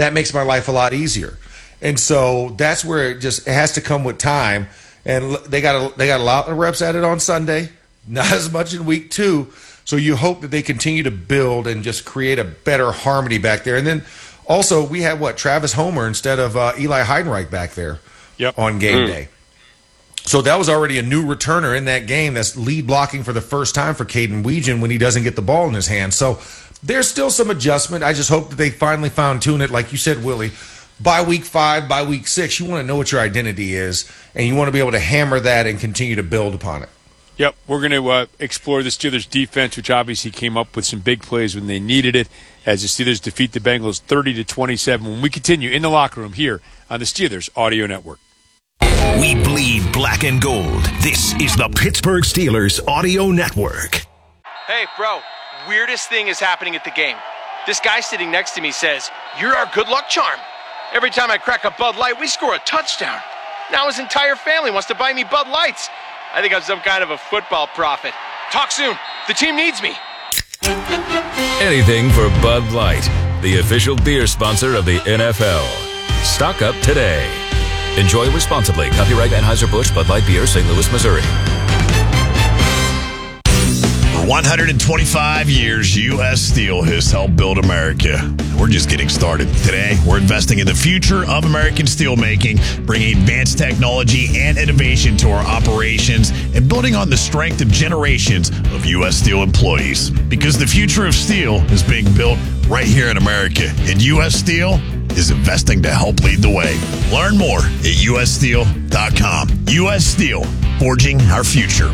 that makes my life a lot easier. And so that's where it has to come with time. And they got a lot of reps at it on Sunday, not as much in week 2. So you hope that they continue to build and just create a better harmony back there. And then also we had Travis Homer instead of Eli Heidenreich back there on game day. So that was already a new returner in that game that's lead blocking for the first time for Caden Weegan when he doesn't get the ball in his hand. So there's still some adjustment. I just hope that they finally fine-tune it, like you said, Willie. By week 5, by week 6, you want to know what your identity is, and you want to be able to hammer that and continue to build upon it. Yep, we're going to explore the Steelers' defense, which obviously came up with some big plays when they needed it, as the Steelers defeat the Bengals 30-27. When we continue in the locker room here on the Steelers Audio Network. We bleed black and gold. This is the Pittsburgh Steelers Audio Network. Hey, bro, weirdest thing is happening at the game. This guy sitting next to me says, "You're our good luck charm. Every time I crack a Bud Light, we score a touchdown. Now his entire family wants to buy me Bud Lights. I think I'm some kind of a football prophet. Talk soon. The team needs me." Anything for Bud Light, the official beer sponsor of the NFL. Stock up today. Enjoy responsibly. Copyright Anheuser-Busch Bud Light Beer, St. Louis, Missouri. For 125 years, U.S. Steel has helped build America. We're just getting started. Today, we're investing in the future of American steelmaking, bringing advanced technology and innovation to our operations, and building on the strength of generations of U.S. Steel employees. Because the future of steel is being built right here in America, and U.S. Steel is investing to help lead the way. Learn more at ussteel.com. U.S. Steel, forging our future.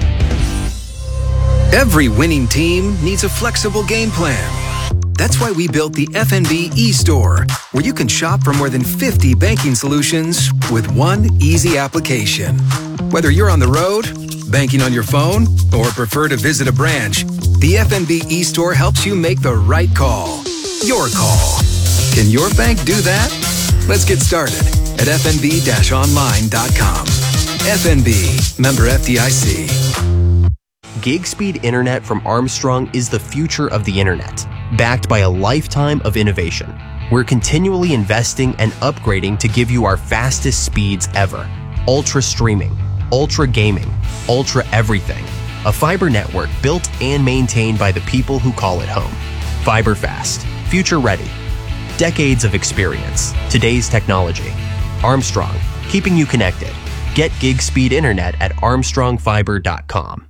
Every winning team needs a flexible game plan. That's why we built the FNB eStore, where you can shop for more than 50 banking solutions with one easy application. Whether you're on the road, banking on your phone, or prefer to visit a branch, the FNB eStore helps you make the right call. Your call. Can your bank do that? Let's get started at fnb-online.com. FNB, member FDIC. Gig speed internet from Armstrong is the future of the internet, backed by a lifetime of innovation. We're continually investing and upgrading to give you our fastest speeds ever. Ultra streaming, ultra gaming, ultra everything. A fiber network built and maintained by the people who call it home. Fiber fast, future ready. Decades of experience, today's technology. Armstrong, keeping you connected. Get gig speed internet at armstrongfiber.com.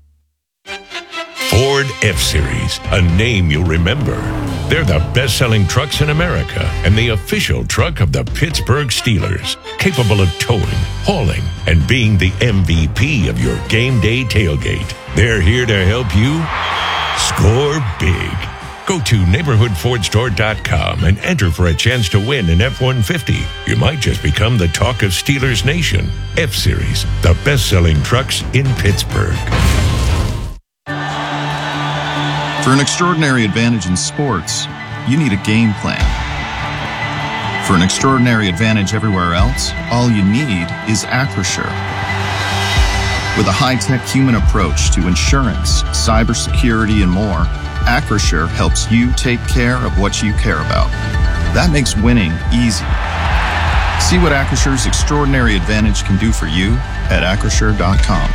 Ford F-Series, a name you'll remember. They're the best-selling trucks in America and the official truck of the Pittsburgh Steelers, capable of towing, hauling, and being the MVP of your game day tailgate. They're here to help you score big. Go to neighborhoodfordstore.com and enter for a chance to win an F-150. You might just become the talk of Steelers Nation. F-Series, the best-selling trucks in Pittsburgh. For an extraordinary advantage in sports, you need a game plan. For an extraordinary advantage everywhere else, all you need is Acrisure. With a high-tech human approach to insurance, cybersecurity, and more, Acrisure helps you take care of what you care about. That makes winning easy. See what Acrisure's extraordinary advantage can do for you at Acrisure.com.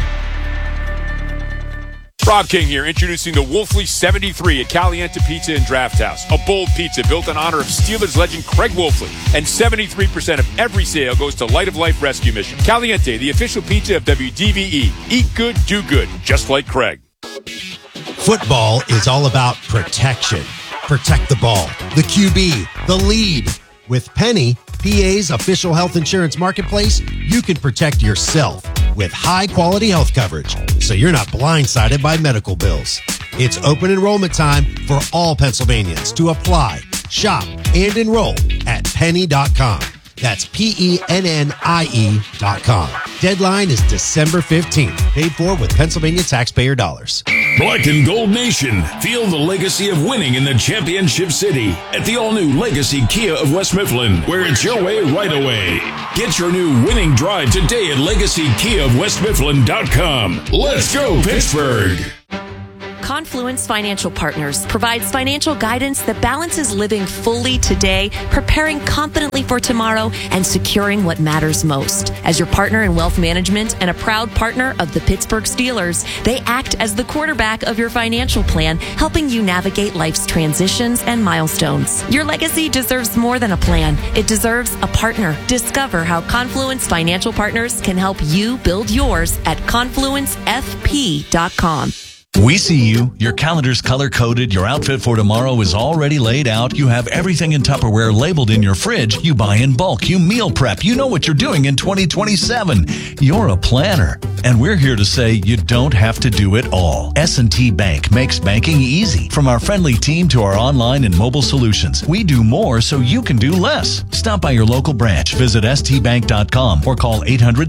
Rob King here, introducing the Wolfley 73 at Caliente Pizza and Draft House. A bold pizza built in honor of Steelers legend Craig Wolfley. And 73% of every sale goes to Light of Life Rescue Mission. Caliente, the official pizza of WDVE. Eat good, do good, just like Craig. Football is all about protection. Protect the ball, the QB, the lead. With Penny, PA's official health insurance marketplace, you can protect yourself with high-quality health coverage, so you're not blindsided by medical bills. It's open enrollment time for all Pennsylvanians to apply, shop, and enroll at penny.com. That's PENNIE.com. Deadline is December 15th. Paid for with Pennsylvania taxpayer dollars. Black and Gold Nation, feel the legacy of winning in the championship city at the all-new Legacy Kia of West Mifflin, where it's your way right away. Get your new winning drive today at LegacyKiaofWestMifflin.com. Let's go, Pittsburgh! Confluence Financial Partners provides financial guidance that balances living fully today, preparing confidently for tomorrow, and securing what matters most. As your partner in wealth management and a proud partner of the Pittsburgh Steelers, they act as the quarterback of your financial plan, helping you navigate life's transitions and milestones. Your legacy deserves more than a plan. It deserves a partner. Discover how Confluence Financial Partners can help you build yours at confluencefp.com. We see you. Your calendar's color-coded. Your outfit for tomorrow is already laid out. You have everything in Tupperware labeled in your fridge. You buy in bulk. You meal prep. You know what you're doing in 2027. You're a planner. And we're here to say you don't have to do it all. S&T Bank makes banking easy. From our friendly team to our online and mobile solutions, we do more so you can do less. Stop by your local branch. Visit stbank.com or call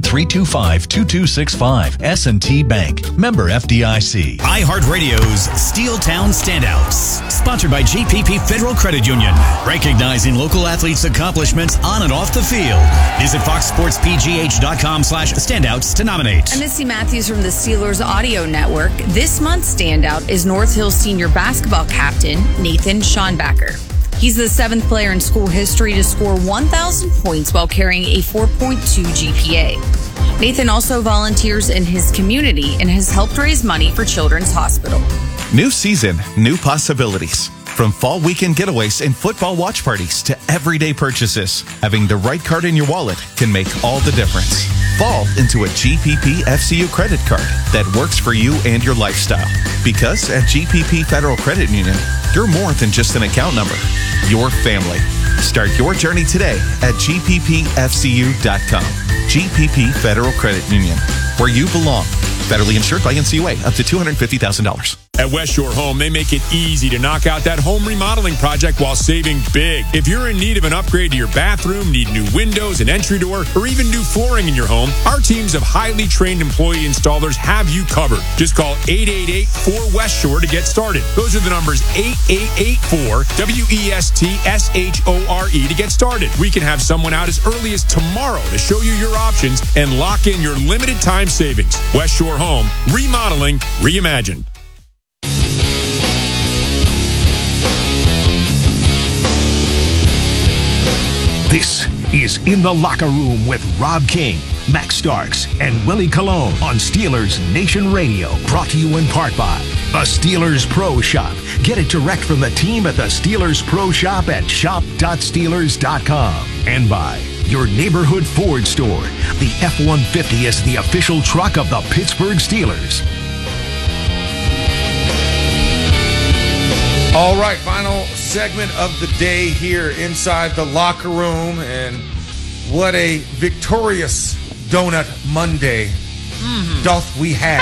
800-325-2265. S&T Bank. Member FDIC. iHeartRadio's Steel Town Standouts. Sponsored by GPP Federal Credit Union. Recognizing local athletes' accomplishments on and off the field. Visit foxsportspgh.com/standouts to nominate. I'm Missy Matthews from the Steelers Audio Network. This month's standout is North Hill senior basketball captain Nathan Schonbacher. He's the 7th player in school history to score 1,000 points while carrying a 4.2 GPA. Nathan also volunteers in his community and has helped raise money for Children's Hospital. New season, new possibilities. From fall weekend getaways and football watch parties to everyday purchases, having the right card in your wallet can make all the difference. Fall into a GPP FCU credit card that works for you and your lifestyle. Because at GPP Federal Credit Union, you're more than just an account number. Your family. Start your journey today at gppfcu.com. GPP Federal Credit Union, where you belong. Federally insured by NCUA, up to $250,000. At West Shore Home, they make it easy to knock out that home remodeling project while saving big. If you're in need of an upgrade to your bathroom, need new windows, an entry door, or even new flooring in your home, our teams of highly trained employee installers have you covered. Just call 888-4West Shore to get started. Those are the numbers 8884-WESTSHORE to get started. We can have someone out as early as tomorrow to show you your options and lock in your limited time savings. West Shore Home, remodeling, reimagined. This is In the Locker Room with Rob King, Max Starks, and Willie Colon on Steelers Nation Radio. Brought to you in part by the Steelers Pro Shop. Get it direct from the team at the Steelers Pro Shop at shop.steelers.com. And by your neighborhood Ford store. The F-150 is the official truck of the Pittsburgh Steelers. All right, final segment of the day here inside the locker room, and what a victorious Donut Monday doth we had.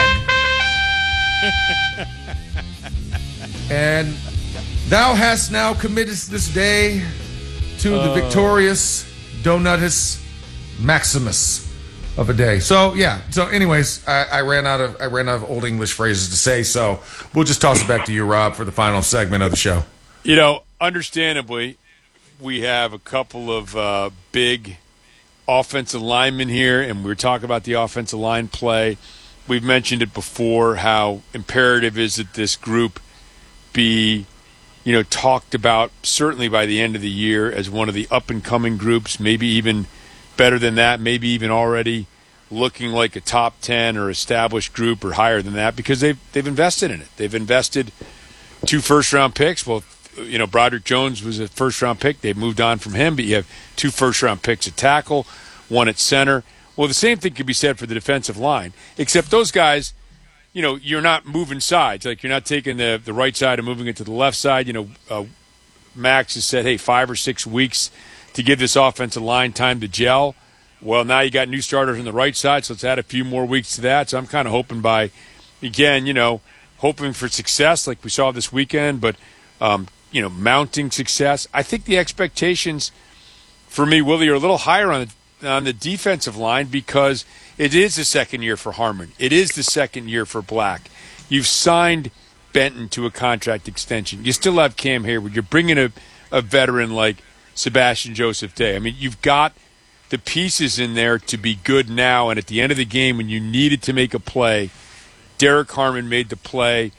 And thou hast now committed this day to the victorious Donutus Maximus of a day. So yeah. So anyways, I ran out of Old English phrases to say. So we'll just toss it back to you, Rob, for the final segment of the show. You know, understandably, we have a couple of big offensive linemen here, and we're talking about the offensive line play. We've mentioned it before, how imperative is that this group be, you know, talked about certainly by the end of the year as one of the up-and-coming groups, maybe even better than that, maybe even already looking like a top 10 or established group or higher than that, because they've invested in it. They've invested 2 first-round picks. Well, you know, Broderick Jones was a first-round pick. They've moved on from him, but you have 2 first-round picks at tackle, 1 at center. Well, the same thing could be said for the defensive line, except those guys, you know, you're not moving sides. Like, you're not taking the right side and moving it to the left side. You know, Max has said, hey, 5 or 6 weeks to give this offensive line time to gel. Well, now you got new starters on the right side, so let's add a few more weeks to that. So I'm kind of hoping by, again, you know, hoping for success like we saw this weekend, but, you know, mounting success. I think the expectations for me, Willie, are a little higher on the defensive line because it is the second year for Harmon. It is the second year for Black. You've signed Benton to a contract extension. You still have Cam Hayward. You're bringing a veteran like Sebastian Joseph Day. I mean, you've got the pieces in there to be good now, and at the end of the game when you needed to make a play, Derek Harmon made the play.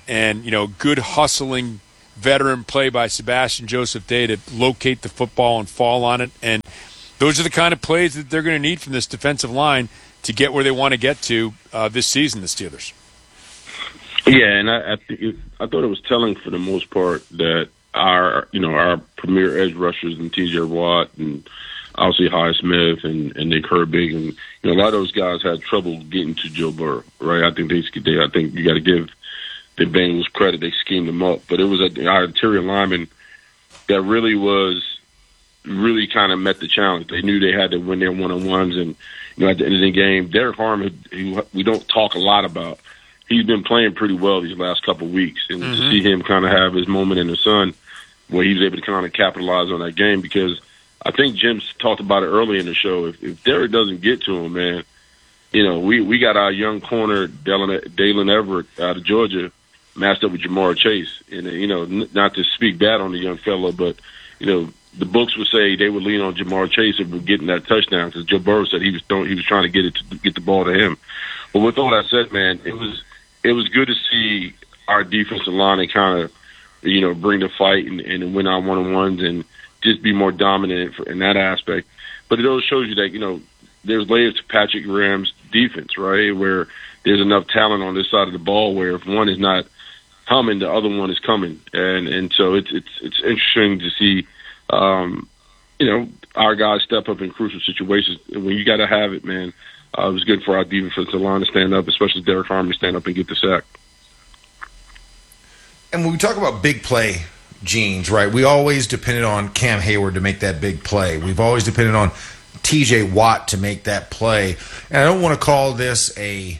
and good hustling veteran play by Sebastian Joseph Day to locate the football and fall on it. And those are the kind of plays that they're going to need from this defensive line to get where they want to get to this season, the Steelers. Yeah, and I thought it was telling for the most part that our premier edge rushers and T.J. Watt and obviously Highsmith and Nick Herbig and a lot of those guys had trouble getting to Joe Burrow, right? I think you got to give the Bengals credit; they schemed them up, but it was our interior lineman that really kind of met the challenge. They knew they had to win their one-on-ones, and at the end of the game, Derek Harmon, who we don't talk a lot about, he's been playing pretty well these last couple of weeks, and to see him kind of have his moment in the sun where he was able to kind of capitalize on that game, because I think Jim's talked about it early in the show. If Derek doesn't get to him, man, we got our young corner, Dalen Everett out of Georgia, matched up with Jamar Chase. And, not to speak bad on the young fellow, but, the books would say they would lean on Jamar Chase if we're getting that touchdown, because Joe Burrow said he was trying to get the ball to him. But with all that said, man, it was good to see our defensive line and kind of, bring the fight and win our one-on-ones and just be more dominant in that aspect. But it also shows you that, there's layers to Patrick Graham's defense, right, where there's enough talent on this side of the ball where if one is not humming, the other one is coming. And so it's interesting to see, our guys step up in crucial situations. When you got to have it, man, it was good for our defensive line to stand up, especially Derek Harmon to stand up and get the sack. And when we talk about big play genes, right, we always depended on Cam Hayward to make that big play. We've always depended on T.J. Watt to make that play. And I don't want to call this a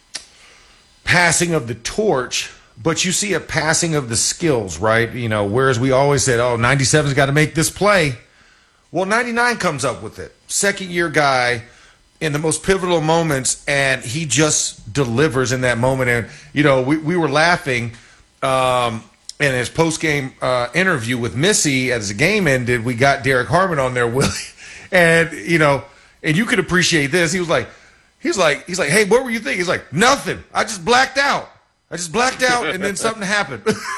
passing of the torch, but you see a passing of the skills, right? Whereas we always said, 97's got to make this play. Well, 99 comes up with it. Second-year guy in the most pivotal moments, and he just delivers in that moment. And, we were laughing in his post-game interview with Missy as the game ended. We got Derek Harmon on there, Willie. And, and you could appreciate this. He's like, hey, what were you thinking? He's like, nothing. I just blacked out. And then something happened.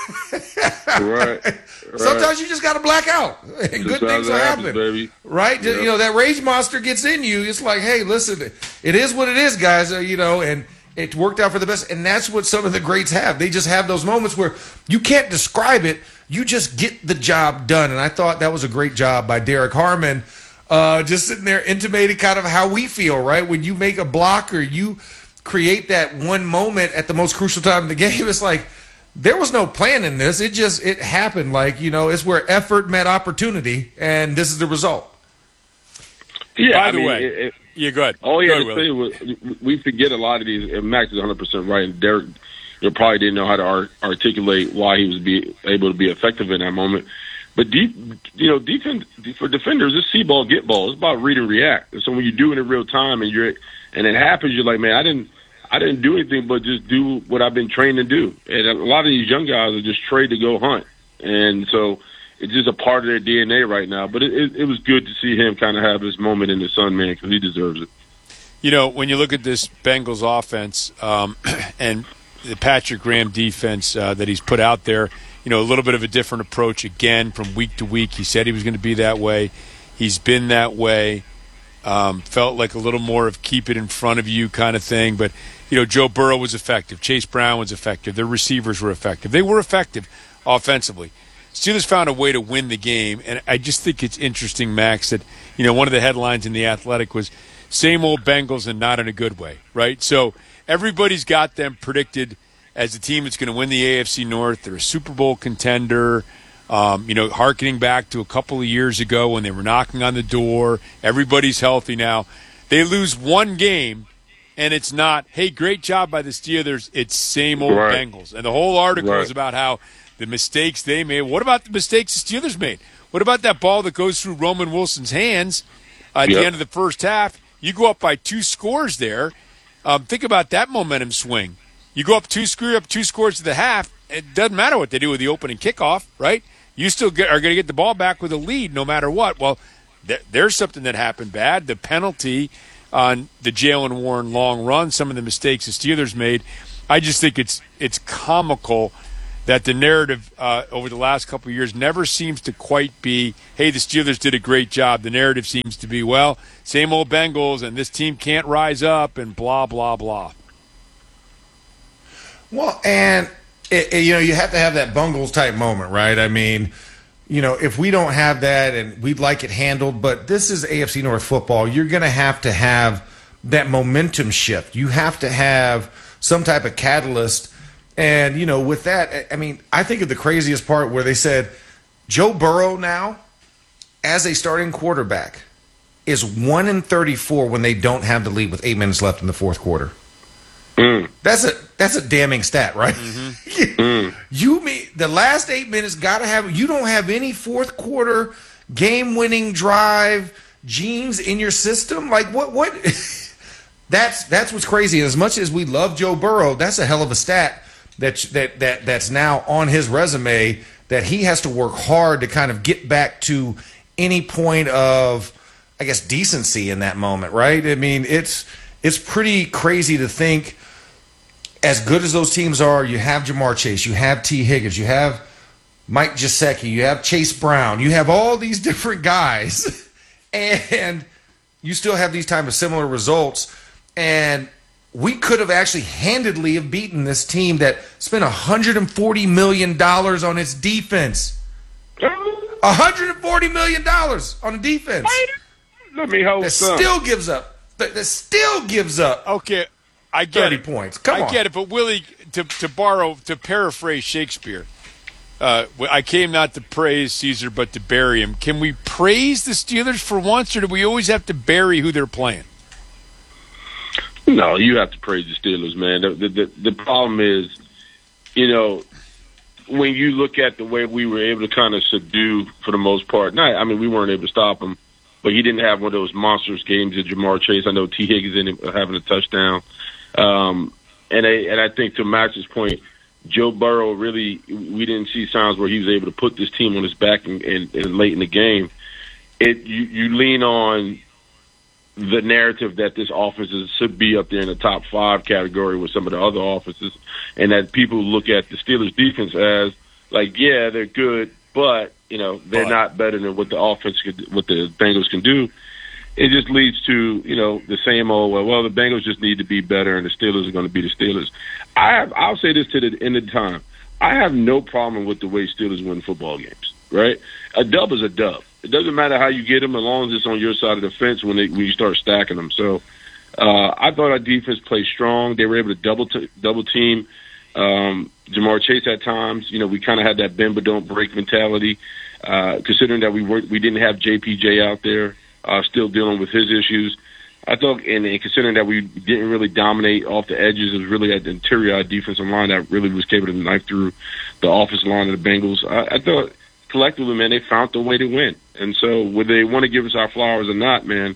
Right. Sometimes you just got to black out, and good things will happen. Baby. Right? Yeah. That rage monster gets in you. It's like, hey, listen, it is what it is, guys. And it worked out for the best. And that's what some of the greats have. They just have those moments where you can't describe it. You just get the job done. And I thought that was a great job by Derek Harmon, just sitting there intimating kind of how we feel, right? When you make a block or you create that one moment at the most crucial time in the game, it's like there was no plan in this. It happened. Like, it's where effort met opportunity, and this is the result. Yeah, By the way, go ahead. All he had to say was we forget a lot of these, and Max is 100% right, and Derek probably didn't know how to articulate why he was able to be effective in that moment. But defense for defenders, it's see ball, get ball. It's about read and react. So when you do it in real time and it happens, you're like, man, I didn't do anything but just do what I've been trained to do. And a lot of these young guys are just trained to go hunt, and so it's just a part of their DNA right now. But it was good to see him kind of have his moment in the sun, man, because he deserves it. When you look at this Bengals offense and the Patrick Graham defense that he's put out there, a little bit of a different approach again from week to week. He said he was going to be that way. He's been that way. Felt like a little more of keep it in front of you kind of thing. But, Joe Burrow was effective. Chase Brown was effective. Their receivers were effective. They were effective offensively. Steelers found a way to win the game. And I just think it's interesting, Max, that, one of the headlines in The Athletic was same old Bengals and not in a good way, right? So everybody's got them predicted as a team that's going to win the AFC North. They're a Super Bowl contender. Hearkening back to a couple of years ago when they were knocking on the door. Everybody's healthy now. They lose one game, and it's not, hey, great job by the Steelers. It's same old Bengals. And the whole article is about how the mistakes they made. What about the mistakes the Steelers made? What about that ball that goes through Roman Wilson's hands at the end of the first half? You go up by 2 scores there. Think about that momentum swing. You go up 2 scores to the half. It doesn't matter what they do with the opening kickoff, right? You still are going to get the ball back with a lead no matter what. Well, there's something that happened bad. The penalty on the Jaylen Warren long run, some of the mistakes the Steelers made. I just think it's comical that the narrative over the last couple of years never seems to quite be, hey, the Steelers did a great job. The narrative seems to be, well, same old Bengals, and this team can't rise up, and blah, blah, blah. Well, and, you have to have that Bungles-type moment, right? I mean, if we don't have that, and we'd like it handled, but this is AFC North football, you're going to have that momentum shift. You have to have some type of catalyst. And, with that, I mean, I think of the craziest part where they said Joe Burrow now, as a starting quarterback, is 1-34 when they don't have the lead with 8 minutes left in the fourth quarter. That's a damning stat, right? You mean the last 8 minutes got to have, you don't have any fourth quarter game-winning drive genes in your system? Like, what? That's what's crazy. As much as we love Joe Burrow, that's a hell of a stat that's now on his resume, that he has to work hard to kind of get back to any point of, I guess, decency in that moment, right? I mean, it's pretty crazy to think, as good as those teams are, you have Jamar Chase, you have T. Higgins, you have Mike Gesicki, you have Chase Brown, you have all these different guys, and you still have these type of similar results. And we could have actually handedly have beaten this team that spent $140 million on its defense. $140 million on the defense. Let me hold some. Still gives up. That still gives up. Okay, I get 30 it. points. Come on. I get it, but Willie, to paraphrase Shakespeare, I came not to praise Caesar, but to bury him. Can we praise the Steelers for once, or do we always have to bury who they're playing? No, you have to praise the Steelers, man. The problem is, when you look at the way we were able to kind of subdue, for the most part, we weren't able to stop him, but he didn't have one of those monstrous games at Jamar Chase. I know T. Higgins ended up having a touchdown. And I think, to Max's point, Joe Burrow we didn't see signs where he was able to put this team on his back and late in the game. You lean on the narrative that this offense should be up there in the top 5 category with some of the other offenses, and that people look at the Steelers defense as like, yeah, they're good, but they're not better than what the offense what the Bengals can do. It just leads to the same old, well, the Bengals just need to be better, and the Steelers are going to be the Steelers. I'll say this to the end of the time: I have no problem with the way Steelers win football games. Right, a dub is a dub. It doesn't matter how you get them, as long as it's on your side of the fence when you start stacking them. So I thought our defense played strong. They were able to double team Jamar Chase at times. We kind of had that bend but don't break mentality, considering that we didn't have JPJ out there still dealing with his issues. I thought, and considering that we didn't really dominate off the edges, it was really at the interior defensive line that really was capable to knife through the offensive line of the Bengals. I thought, collectively, man, they found the way to win. And so whether they want to give us our flowers or not, man,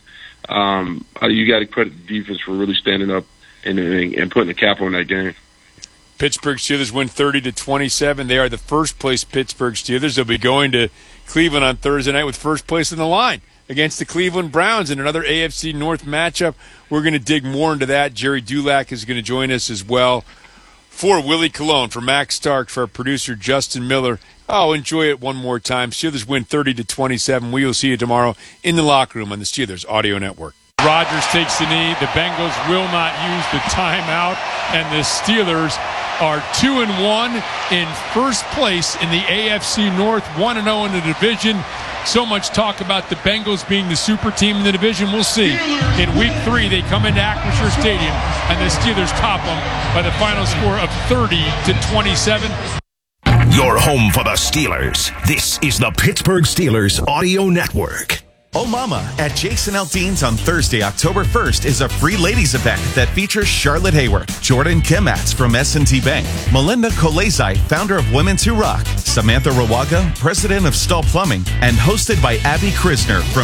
you got to credit the defense for really standing up and putting a cap on that game. Pittsburgh Steelers win 30-27. They are the first-place Pittsburgh Steelers. They'll be going to Cleveland on Thursday night with first place in the line against the Cleveland Browns in another AFC North matchup. We're going to dig more into that. Jerry Dulac is going to join us as well. For Willie Colon, for Max Stark, for our producer Justin Miller, enjoy it one more time. Steelers win 30-27. We will see you tomorrow in the locker room on the Steelers Audio Network. Rodgers takes the knee. The Bengals will not use the timeout, and the Steelers are 2-1 in first place in the AFC North, 1-0 in the division. So much talk about the Bengals being the super team in the division. We'll see. In Week 3, they come into Acrisure Stadium, and the Steelers top them by the final score of 30-27. Your home for the Steelers. This is the Pittsburgh Steelers Audio Network. Oh Mama at Jason Aldean's on Thursday, October 1st is a free ladies event that features Charlotte Hayward, Jordan Kimatz from S&T Bank, Melinda Kolezai, founder of Women's Who Rock, Samantha Rawaga, president of Stahl Plumbing, and hosted by Abby Krisner from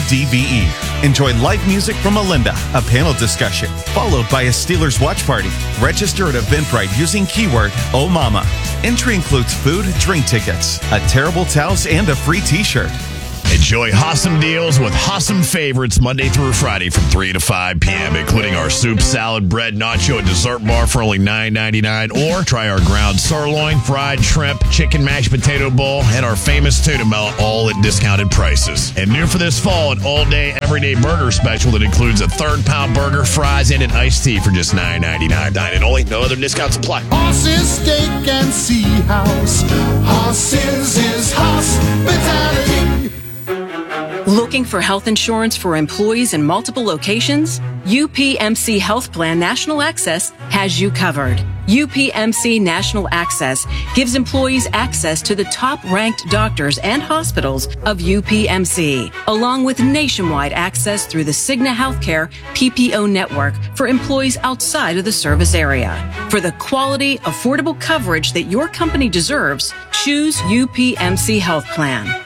WDBE. Enjoy live music from Melinda, a panel discussion, followed by a Steelers watch party. Register at Eventbrite using keyword Oh Mama. Entry includes food, drink tickets, a Terrible Towels, and a free t-shirt. Enjoy awesome deals with awesome favorites Monday through Friday from 3 to 5 p.m., including our soup, salad, bread, nacho, and dessert bar for only $9.99. Or try our ground sirloin, fried shrimp, chicken mashed potato bowl, and our famous tuna melt, all at discounted prices. And new for this fall, an all-day, everyday burger special that includes a third-pound burger, fries, and an iced tea for just $9.99. Dine only, no other discounts apply. Horses, steak, and sea house. Horses is hospitality. Looking for health insurance for employees in multiple locations? UPMC Health Plan National Access has you covered. UPMC National Access gives employees access to the top-ranked doctors and hospitals of UPMC, along with nationwide access through the Cigna Healthcare PPO network for employees outside of the service area. For the quality, affordable coverage that your company deserves, choose UPMC Health Plan.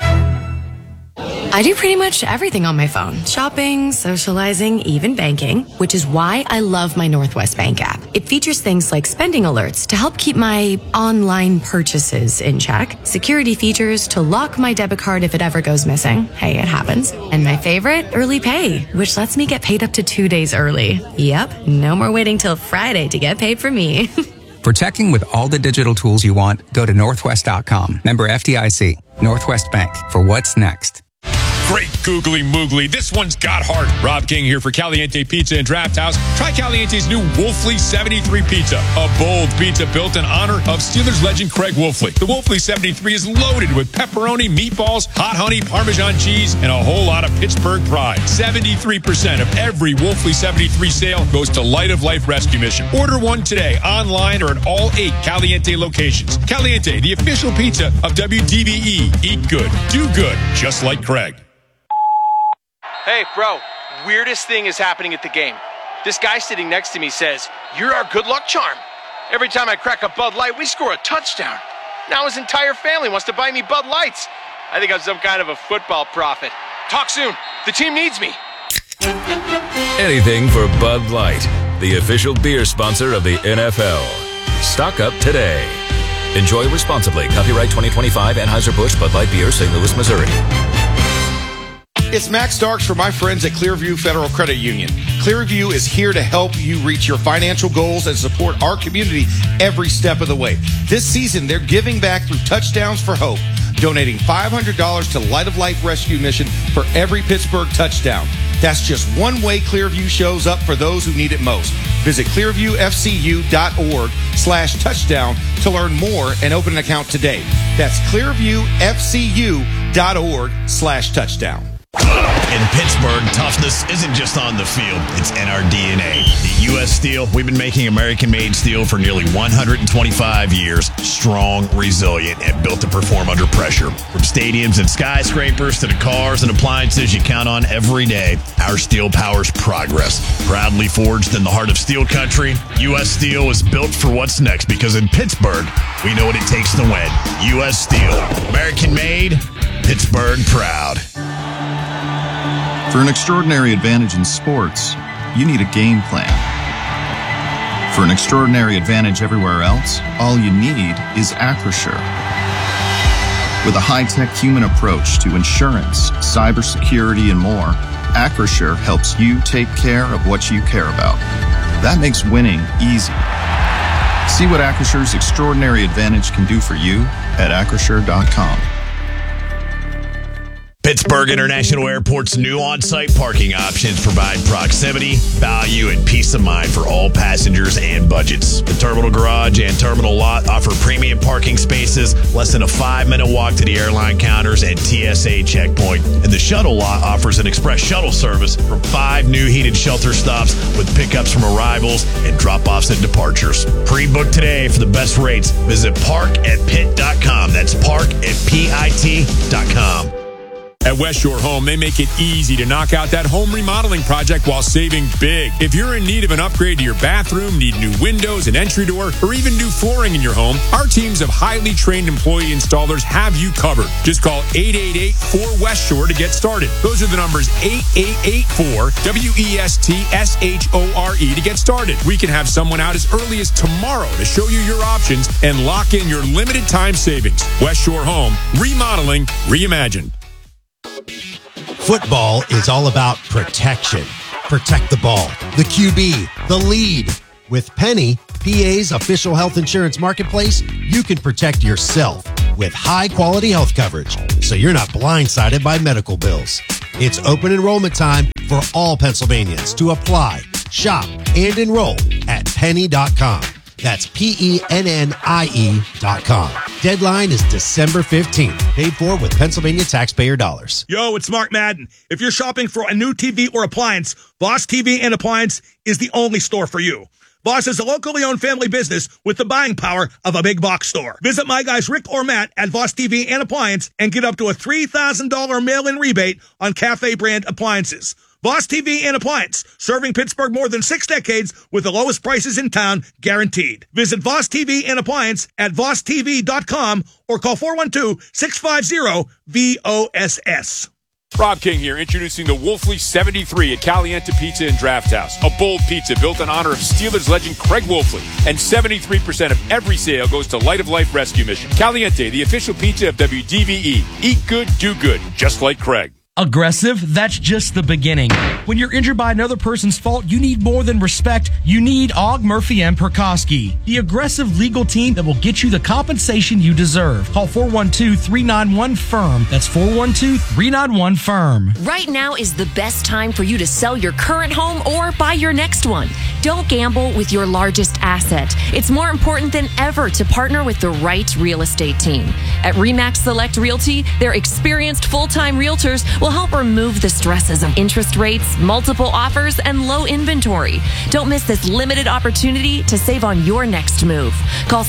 I do pretty much everything on my phone. Shopping, socializing, even banking, which is why I love my Northwest Bank app. It features things like spending alerts to help keep my online purchases in check, security features to lock my debit card if it ever goes missing. Hey, it happens. And my favorite, early pay, which lets me get paid up to 2 days early. Yep, no more waiting till Friday to get paid for me. For checking with all the digital tools you want, go to Northwest.com. Member FDIC. Northwest Bank. For what's next. Great googly moogly. This one's got heart. Rob King here for Caliente Pizza and Draft House. Try Caliente's new Wolfley 73 Pizza, a bold pizza built in honor of Steelers legend Craig Wolfley. The Wolfley 73 is loaded with pepperoni, meatballs, hot honey, Parmesan cheese, and a whole lot of Pittsburgh pride. 73% of every Wolfley 73 sale goes to Light of Life Rescue Mission. Order one today, online or at all 8 Caliente locations. Caliente, the official pizza of WDVE. Eat good, do good, just like Craig. Hey, bro, weirdest thing is happening at the game. This guy sitting next to me says, "You're our good luck charm. Every time I crack a Bud Light, we score a touchdown." Now his entire family wants to buy me Bud Lights. I think I'm some kind of a football prophet. Talk soon. The team needs me. Anything for Bud Light, the official beer sponsor of the NFL. Stock up today. Enjoy responsibly. Copyright 2025 Anheuser-Busch Bud Light Beer, St. Louis, Missouri. It's Max Starks for my friends at Clearview Federal Credit Union. Clearview is here to help you reach your financial goals and support our community every step of the way. This season, they're giving back through Touchdowns for Hope, donating $500 to Light of Life Rescue Mission for every Pittsburgh touchdown. That's just one way Clearview shows up for those who need it most. Visit clearviewfcu.org/touchdown to learn more and open an account today. That's clearviewfcu.org/touchdown. In Pittsburgh, toughness isn't just on the field, it's in our DNA. At U.S. Steel, we've been making American-made steel for nearly 125 years, strong, resilient, and built to perform under pressure. From stadiums and skyscrapers to the cars and appliances you count on every day, our steel powers progress. Proudly forged in the heart of steel country, U.S. Steel is built for what's next because in Pittsburgh, we know what it takes to win. U.S. Steel, American-made, Pittsburgh proud. For an extraordinary advantage in sports, you need a game plan. For an extraordinary advantage everywhere else, all you need is Acrisure. With a high-tech human approach to insurance, cybersecurity, and more, Acrisure helps you take care of what you care about. That makes winning easy. See what Acrisure's extraordinary advantage can do for you at Acrisure.com. Pittsburgh International Airport's new on-site parking options provide proximity, value, and peace of mind for all passengers and budgets. The Terminal Garage and Terminal Lot offer premium parking spaces, less than a 5-minute walk to the airline counters and TSA checkpoint. And the Shuttle Lot offers an express shuttle service from 5 new heated shelter stops with pickups from arrivals and drop-offs and departures. Pre-book today for the best rates. Visit parkatpitt.com. That's parkatpit.com. At West Shore Home, they make it easy to knock out that home remodeling project while saving big. If you're in need of an upgrade to your bathroom, need new windows, an entry door, or even new flooring in your home, our teams of highly trained employee installers have you covered. Just call 888-4West Shore to get started. Those are the numbers 8884-WESTSHORE to get started. We can have someone out as early as tomorrow to show you your options and lock in your limited time savings. West Shore Home, remodeling, reimagined. Football is all about protection. Protect the ball, the QB, the lead. With Penny, PA's official health insurance marketplace, you can protect yourself with high-quality health coverage, so you're not blindsided by medical bills. It's open enrollment time for all Pennsylvanians to apply, shop, and enroll at penny.com. That's PENNIE.com. Deadline is December 15th. Paid for with Pennsylvania taxpayer dollars. Yo, it's Mark Madden. If you're shopping for a new TV or appliance, Voss TV and Appliance is the only store for you. Voss is a locally owned family business with the buying power of a big box store. Visit my guys Rick or Matt at Voss TV and Appliance and get up to a $3,000 mail-in rebate on Cafe brand appliances. Voss TV and Appliance, serving Pittsburgh more than 6 decades with the lowest prices in town, guaranteed. Visit Voss TV and Appliance at VossTV.com or call 412-650-VOSS. Rob King here, introducing the Wolfley 73 at Caliente Pizza and Draft House. A bold pizza built in honor of Steelers legend Craig Wolfley. And 73% of every sale goes to Light of Life Rescue Mission. Caliente, the official pizza of WDVE. Eat good, do good, just like Craig. Aggressive? That's just the beginning. When you're injured by another person's fault, you need more than respect. You need Og, Murphy, and Perkoski, the aggressive legal team that will get you the compensation you deserve. Call 412-391-FIRM. That's 412-391-FIRM. Right now is the best time for you to sell your current home or buy your next one. Don't gamble with your largest asset. It's more important than ever to partner with the right real estate team. At RE/MAX Select Realty, their experienced full-time realtors will help remove the stresses of interest rates, multiple offers, and low inventory. Don't miss this limited opportunity to save on your next move. Call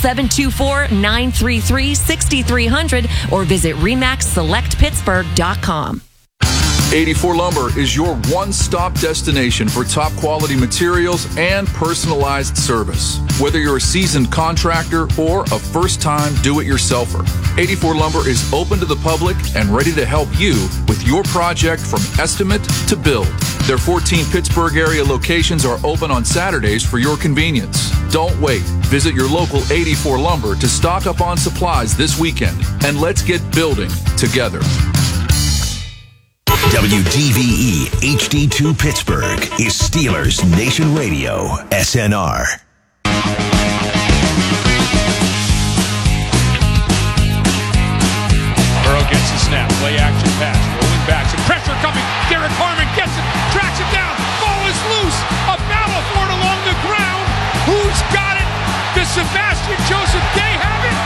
724-933-6300 or visit RE/MAXSelectPittsburgh.com. 84 Lumber is your one-stop destination for top-quality materials and personalized service. Whether you're a seasoned contractor or a first-time do-it-yourselfer, 84 Lumber is open to the public and ready to help you with your project from estimate to build. Their 14 Pittsburgh area locations are open on Saturdays for your convenience. Don't wait. Visit your local 84 Lumber to stock up on supplies this weekend, and let's get building together. WDVE HD2 Pittsburgh is Steelers Nation Radio, SNR. Burrow gets the snap, play action pass, rolling back, some pressure coming. Derek Harmon gets it, tracks it down, ball is loose. A Balafort along the ground. Who's got it? Does Sebastian Joseph Day have it?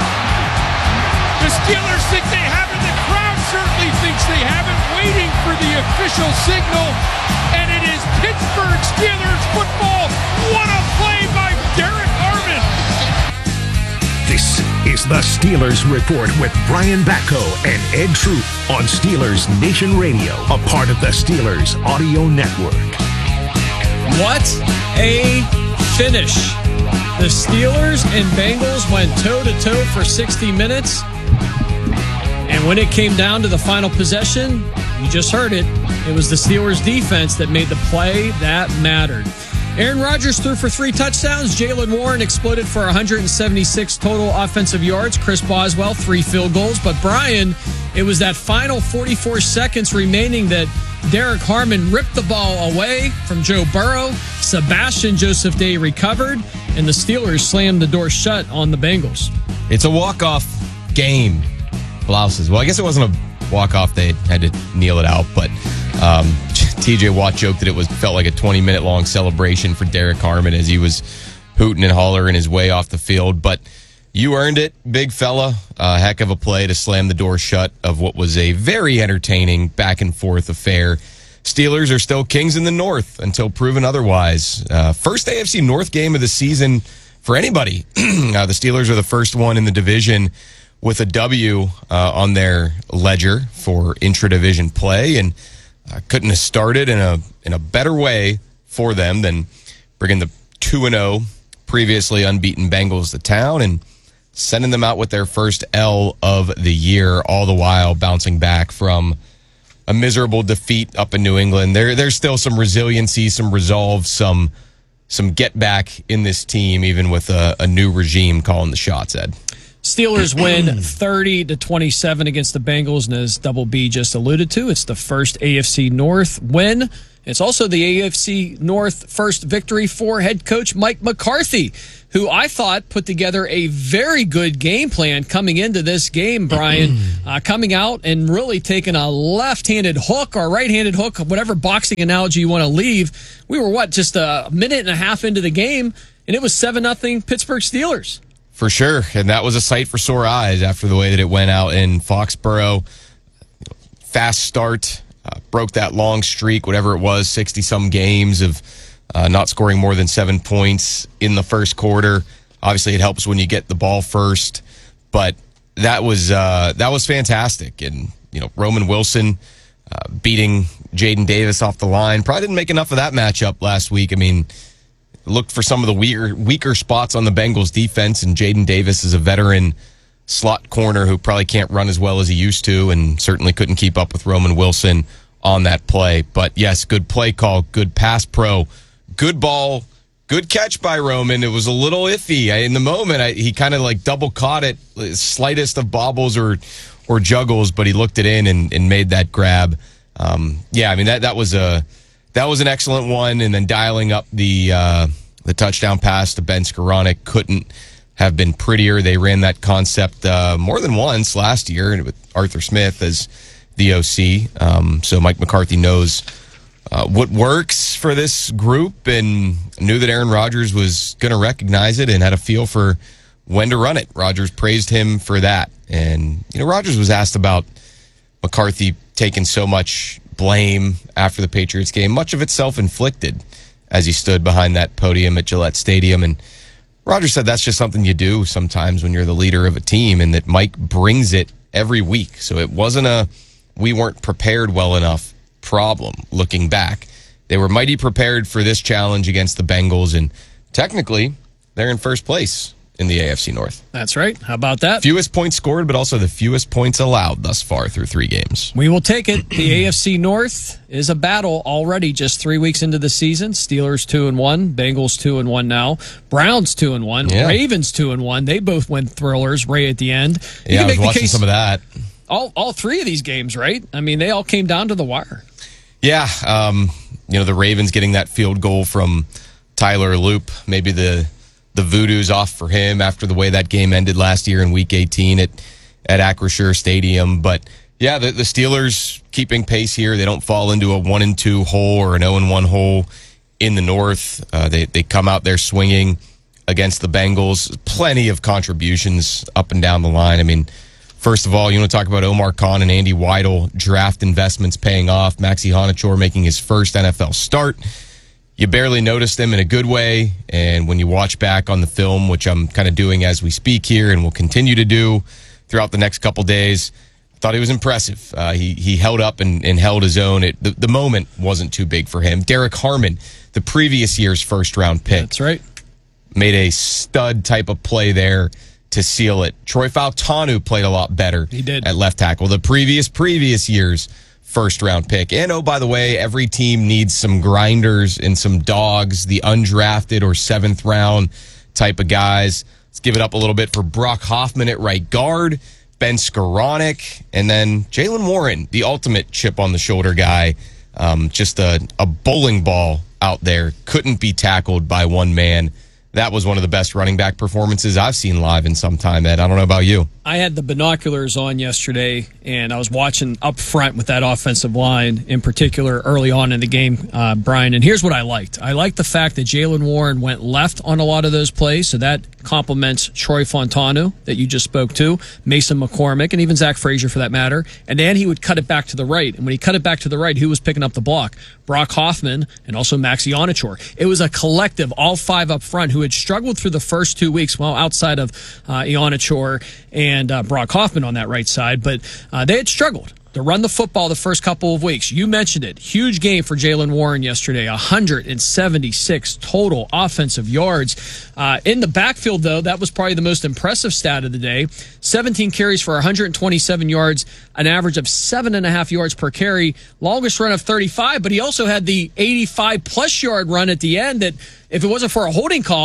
The Steelers think they have it. The crowd certainly thinks they have it. Waiting for the official signal, and it is Pittsburgh Steelers football. What a play by Derek Harmon. This is the Steelers Report with Brian Batko and Ed Troop on Steelers Nation Radio, a part of the Steelers Audio Network. What a finish. The Steelers and Bengals went toe-to-toe for 60 minutes. And when it came down to the final possession, you just heard it. It was the Steelers' defense that made the play that mattered. Aaron Rodgers threw for 3 touchdowns. Jaylen Warren exploded for 176 total offensive yards. Chris Boswell, 3 field goals. But Brian, it was that final 44 seconds remaining that Derek Harmon ripped the ball away from Joe Burrow. Sebastian Joseph Day recovered, and the Steelers slammed the door shut on the Bengals. It's a walk-off game. Blouses. Well, I guess it wasn't a walk-off. They had to kneel it out, but TJ Watt joked that it felt like a 20-minute long celebration for Derek Harmon as he was hooting and hollering his way off the field. But you earned it, big fella. A heck of a play to slam the door shut of what was a very entertaining back-and-forth affair. Steelers are still kings in the North until proven otherwise. First AFC North game of the season for anybody. The Steelers are the first one in the division with a W on their ledger for intra-division play, and couldn't have started in a better way for them than bringing the 2-0 previously unbeaten Bengals to town and sending them out with their first L of the year, all the while bouncing back from a miserable defeat up in New England. There's still some resiliency, some resolve, some get back in this team, even with a new regime calling the shots, Ed. Steelers win 30-27 against the Bengals, and as Double B just alluded to, it's the first AFC North win. It's also the AFC North first victory for head coach Mike McCarthy, who I thought put together a very good game plan coming into this game, Brian, coming out and really taking a left-handed hook or right-handed hook, whatever boxing analogy you want to leave. We were, just a minute and a half into the game, and it was 7-0 Pittsburgh Steelers. For sure, and that was a sight for sore eyes after the way that it went out in Foxborough. Fast start, broke that long streak, whatever it was, 60-some games of not scoring more than 7 points in the first quarter. Obviously, it helps when you get the ball first, but that was fantastic. And Roman Wilson beating Jaden Davis off the line probably didn't make enough of that matchup last week. I mean, looked for some of the weaker spots on the Bengals defense, and Jaden Davis is a veteran slot corner who probably can't run as well as he used to, and certainly couldn't keep up with Roman Wilson on that play. But yes, good play call, good pass pro, good ball, good catch by Roman. It was a little iffy in the moment. He kind of like double caught it, slightest of bobbles or juggles, but he looked it in and made that grab. Yeah, I mean that was an excellent one, and then dialing up the touchdown pass to Ben Skoranek couldn't have been prettier. They ran that concept more than once last year with Arthur Smith as the OC. So Mike McCarthy knows what works for this group and knew that Aaron Rodgers was going to recognize it and had a feel for when to run it. Rodgers praised him for that. And, Rodgers was asked about McCarthy taking so much blame after the Patriots game, much of it self-inflicted, as he stood behind that podium at Gillette Stadium. And Rodgers said that's just something you do sometimes when you're the leader of a team, and that Mike brings it every week. So it wasn't we weren't prepared well enough problem looking back. They were mighty prepared for this challenge against the Bengals, and technically they're in first place in the AFC North. That's right. How about that? Fewest points scored, but also the fewest points allowed thus far through 3 games. We will take it. The AFC North is a battle already just 3 weeks into the season. Steelers 2-1, Bengals 2-1 now, Browns 2-1, Yeah. Ravens 2-1. They both went thrillers right at the end. Yeah, I was watching some of that. All 3 of these games, right? I mean, they all came down to the wire. Yeah, the Ravens getting that field goal from Tyler Loop, maybe the voodoo's off for him after the way that game ended last year in Week 18 at Acrisure Stadium. But yeah, the Steelers keeping pace here. They don't fall into a 1-2 hole or an 0-1 hole in the North. They come out there swinging against the Bengals. Plenty of contributions up and down the line. I mean, first of all, you want to talk about Omar Khan and Andy Weidel draft investments paying off. Maxi Honachor making his first NFL start. You barely noticed him in a good way, and when you watch back on the film, which I'm kind of doing as we speak here and will continue to do throughout the next couple days, I thought he was impressive. He held up and held his own. The moment wasn't too big for him. Derek Harmon, the previous year's first-round pick. That's right. Made a stud type of play there to seal it. Troy Fautanu played a lot better. He did. At left tackle. The previous year's first-round pick. And, oh, by the way, every team needs some grinders and some dogs, the undrafted or seventh-round type of guys. Let's give it up a little bit for Brock Hoffman at right guard, Ben Skoranek, and then Jaylen Warren, the ultimate chip-on-the-shoulder guy. Just a bowling ball out there. Couldn't be tackled by one man. That was one of the best running back performances I've seen live in some time, Ed. I don't know about you. I had the binoculars on yesterday, and I was watching up front with that offensive line, in particular early on in the game, Brian. And here's what I liked. I liked the fact that Jaylen Warren went left on a lot of those plays, so that complements Troy Fautanu that you just spoke to, Mason McCormick, and even Zach Frazier for that matter. And then he would cut it back to the right. And when he cut it back to the right, who was picking up the block? Brock Hoffman and also Maxi Honachor. It was a collective, all 5 up front, who had struggled through the first 2 weeks, well, outside of Honachor and Brock Hoffman on that right side, but they had struggled to run the football the first couple of weeks. You mentioned it. Huge game for Jaylen Warren yesterday. 176 total offensive yards. In the backfield, though, that was probably the most impressive stat of the day. 17 carries for 127 yards, an average of 7.5 yards per carry. Longest run of 35, but he also had the 85-plus yard run at the end that, if it wasn't for a holding call,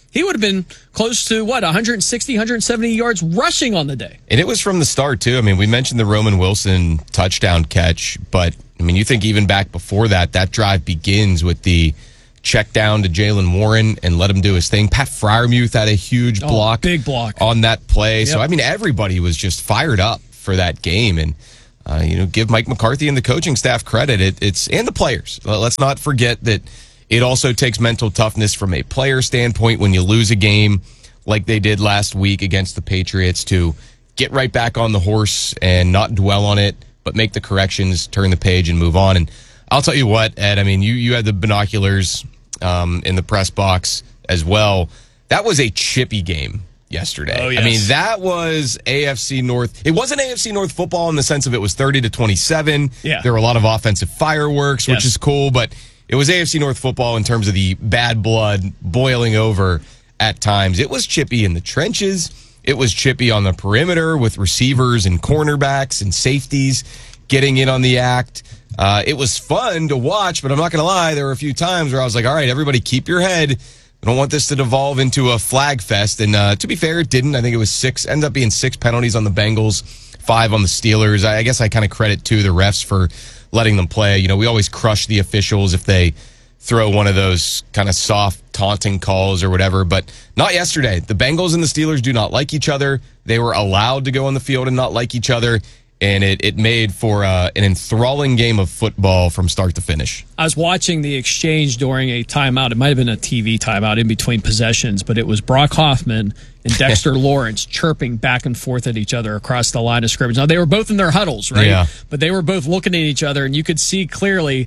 he would have been close to 160, 170 yards rushing on the day. And it was from the start, too. I mean, we mentioned the Roman Wilson touchdown catch, but I mean, you think even back before that drive begins with the check down to Jaylen Warren and let him do his thing. Pat Freiermuth had a huge block. Big block. On that play. Yep. So, I mean, everybody was just fired up for that game. And, give Mike McCarthy and the coaching staff credit. It's and the players. Let's not forget that it also takes mental toughness from a player standpoint when you lose a game like they did last week against the Patriots to get right back on the horse and not dwell on it, but make the corrections, turn the page, and move on. And I'll tell you what, Ed, I mean, you had the binoculars in the press box as well. That was a chippy game yesterday. Oh, yes. I mean, that was AFC North. It wasn't AFC North football in the sense of it was 30-27. Yeah. There were a lot of offensive fireworks, which Yes. is cool, but it was AFC North football in terms of the bad blood boiling over at times. It was chippy in the trenches. It was chippy on the perimeter with receivers and cornerbacks and safeties getting in on the act. It was fun to watch, but I'm not going to lie, there were a few times where I was like, all right, everybody keep your head. I don't want this to devolve into a flag fest. And to be fair, it didn't. I think it was ended up being 6 penalties on the Bengals, 5 on the Steelers. I guess I kind of credit to the refs for letting them play. You know, we always crush the officials if they throw one of those kind of soft taunting calls or whatever, but not yesterday. The Bengals and the Steelers do not like each other. They were allowed to go on the field and not like each other. And it made for an enthralling game of football from start to finish. I was watching the exchange during a timeout. It might have been a TV timeout in between possessions, but it was Brock Hoffman and Dexter Lawrence chirping back and forth at each other across the line of scrimmage. Now, they were both in their huddles, right? Yeah. But they were both looking at each other, and you could see clearly,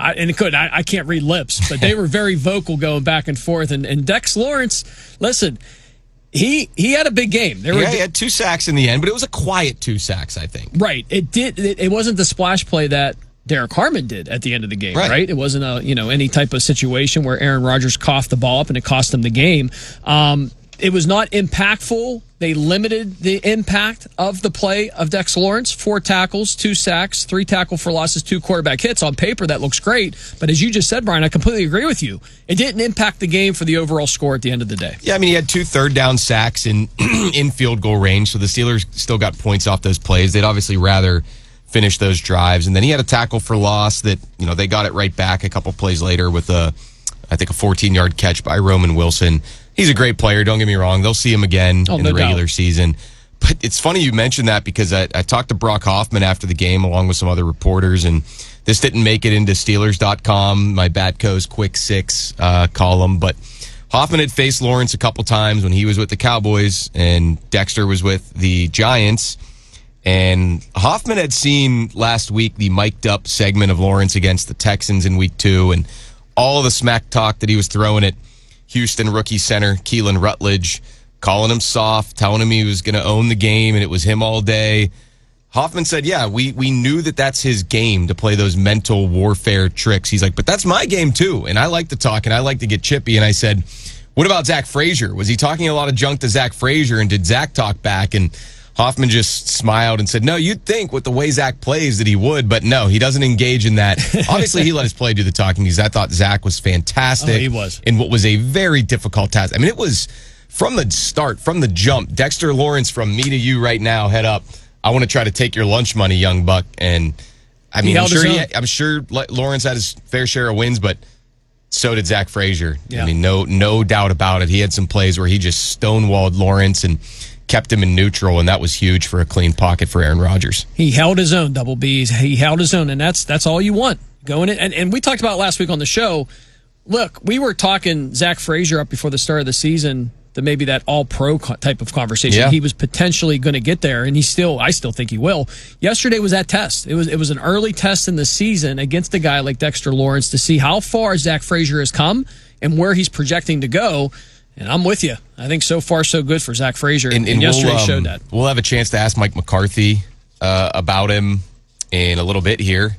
I can't read lips, but they were very vocal going back and forth. And Dex Lawrence, listen, He had a big game. He had 2 sacks in the end, but it was a quiet 2 sacks, I think. Right. It wasn't the splash play that Derek Harmon did at the end of the game, right? It wasn't any type of situation where Aaron Rodgers coughed the ball up and it cost him the game. It was not impactful. They limited the impact of the play of Dex Lawrence. 4 tackles, 2 sacks, 3 tackle for losses, 2 quarterback hits. On paper, that looks great. But as you just said, Brian, I completely agree with you. It didn't impact the game for the overall score at the end of the day. Yeah, I mean, he had 2 third-down sacks in field goal range, so the Steelers still got points off those plays. They'd obviously rather finish those drives. And then he had a tackle for loss that, they got it right back a couple plays later with a 14-yard catch by Roman Wilson. He's a great player, don't get me wrong. They'll see him again in the regular season. But it's funny you mentioned that because I talked to Brock Hoffman after the game along with some other reporters, and this didn't make it into Steelers.com, my Batco's Quick Six column. But Hoffman had faced Lawrence a couple times when he was with the Cowboys and Dexter was with the Giants. And Hoffman had seen last week the mic'd up segment of Lawrence against the Texans in week 2 and all the smack talk that he was throwing at Houston rookie center Keelan Rutledge, calling him soft, telling him he was going to own the game and it was him all day. Hoffman said, yeah, we knew that that's his game to play those mental warfare tricks. He's like, but that's my game too. And I like to talk and I like to get chippy. And I said, what about Zach Frazier? Was he talking a lot of junk to Zach Frazier and did Zach talk back? And Hoffman just smiled and said, no, you'd think with the way Zach plays that he would, but no, he doesn't engage in that. Obviously, he let his play do the talking because I thought Zach was fantastic. Oh, he was. In what was a very difficult task. I mean, it was from the start, from the jump. Dexter Lawrence, from me to you right now, head up. I want to try to take your lunch money, young buck. And I mean, I'm sure Lawrence had his fair share of wins, but so did Zach Frazier. Yeah. I mean, no doubt about it. He had some plays where he just stonewalled Lawrence and kept him in neutral, and that was huge for a clean pocket for Aaron Rodgers. He held his own, Double B's. He held his own, and that's all you want. Going in, and we talked about last week on the show. Look, we were talking Zach Frazier up before the start of the season, that maybe that all-pro type of conversation. Yeah. He was potentially going to get there, and I still think he will. Yesterday was that test. It was an early test in the season against a guy like Dexter Lawrence to see how far Zach Frazier has come and where he's projecting to go. And I'm with you. I think so far so good for Zach Frazier, and yesterday showed that. We'll have a chance to ask Mike McCarthy about him in a little bit here.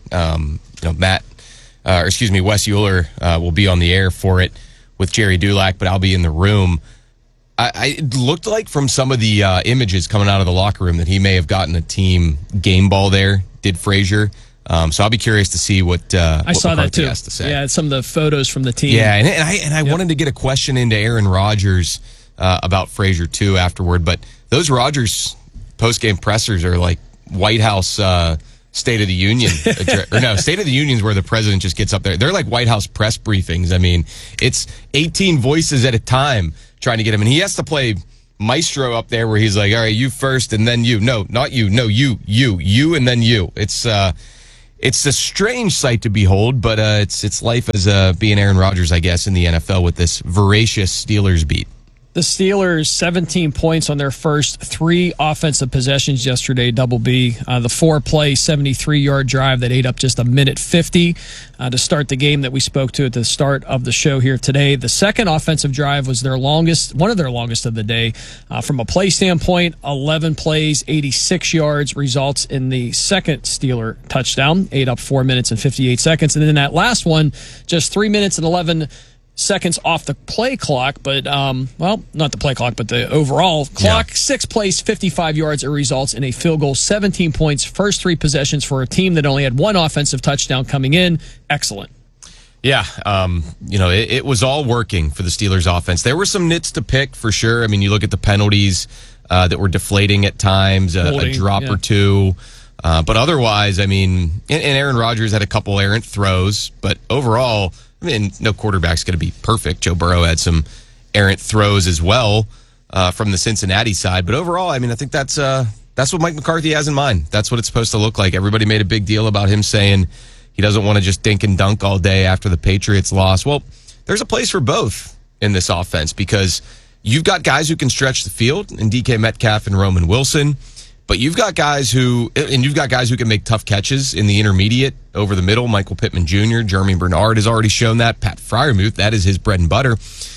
Wes Euler will be on the air for it with Jerry Dulac, but I'll be in the room. It looked like from some of the images coming out of the locker room that he may have gotten a team game ball there, did Frazier. So I'll be curious to see what I saw McCarthy that too. has to say. Yeah, some of the photos from the team. Yeah, and I wanted to get a question into Aaron Rodgers about Frazier too afterward, but those Rodgers post-game pressers are like White House State of the Union. Or no, State of the Union is where the president just gets up there. They're like White House press briefings. I mean, it's 18 voices at a time trying to get him, and he has to play maestro up there where he's like, all right, you first and then you. No, not you. No, you, and then you. It's a strange sight to behold, but it's life as being Aaron Rodgers, I guess, in the NFL with this voracious Steelers beat. The Steelers, 17 points on their first 3 offensive possessions yesterday, double B. The 4-play, 73-yard drive that ate up just a minute 50 to start the game that we spoke to at the start of the show here today. The second offensive drive was one of their longest of the day. From a play standpoint, 11 plays, 86 yards, results in the second Steeler touchdown, ate up 4 minutes and 58 seconds. And then that last one, just 3 minutes and 11 seconds off the play clock, but not the play clock, but the overall clock. Yeah. 6 plays, 55 yards. It results in a field goal, 17 points, first 3 possessions for a team that only had 1 offensive touchdown coming in. Excellent. Yeah, it was all working for the Steelers offense. There were some nits to pick for sure. I mean, you look at the penalties that were deflating at times, a drop or two. But otherwise, I mean, and Aaron Rodgers had a couple errant throws, but overall, I mean, no quarterback's going to be perfect. Joe Burrow had some errant throws as well from the Cincinnati side. But overall, I mean, I think that's what Mike McCarthy has in mind. That's what it's supposed to look like. Everybody made a big deal about him saying he doesn't want to just dink and dunk all day after the Patriots loss. Well, there's a place for both in this offense because you've got guys who can stretch the field in DK Metcalf and Roman Wilson. But you've got guys who can make tough catches in the intermediate, over the middle. Michael Pittman Jr., Jeremy Bernard has already shown that. Pat Freiermuth, that is his bread and butter.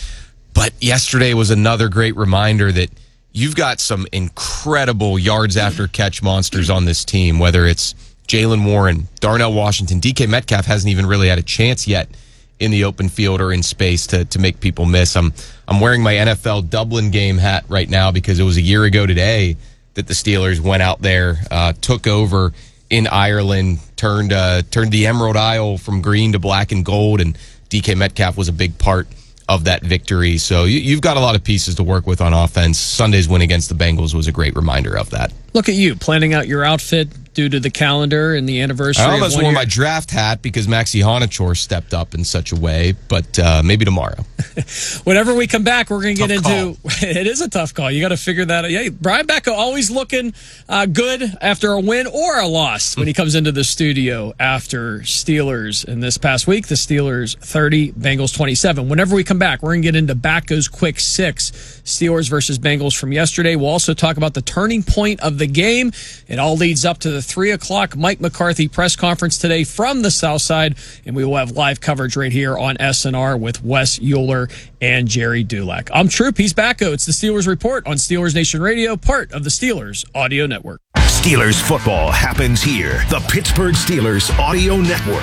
But yesterday was another great reminder that you've got some incredible yards after catch monsters on this team, whether it's Jaylen Warren, Darnell Washington. DK Metcalf hasn't even really had a chance yet in the open field or in space to make people miss. I'm wearing my NFL Dublin game hat right now because it was a year ago today that the Steelers went out there, took over in Ireland, turned the Emerald Isle from green to black and gold, and DK Metcalf was a big part of that victory. So you've got a lot of pieces to work with on offense. Sunday's win against the Bengals was a great reminder of that. Look at you, planning out your outfit due to the calendar and the anniversary. I almost wore my draft hat because Maxi Honachor stepped up in such a way, but maybe tomorrow. Whenever we come back, we're going to get into it is a tough call. You got to figure that out. Yeah, Brian Becca always looking good after a win or a loss when he comes into the studio after Steelers. And this past week, the Steelers 30, Bengals 27. Whenever we come back, we're going to get into Becca's Quick Six, Steelers versus Bengals from yesterday. We'll also talk about the turning point of the game. It all leads up to the 3 o'clock Mike McCarthy press conference today from the South Side, and we will have live coverage right here on SNR with Wes Euler and Jerry Dulac. I'm Troop. He's Backo. It's the Steelers Report on Steelers Nation Radio, part of the Steelers Audio Network. Steelers football happens here. The Pittsburgh Steelers Audio Network.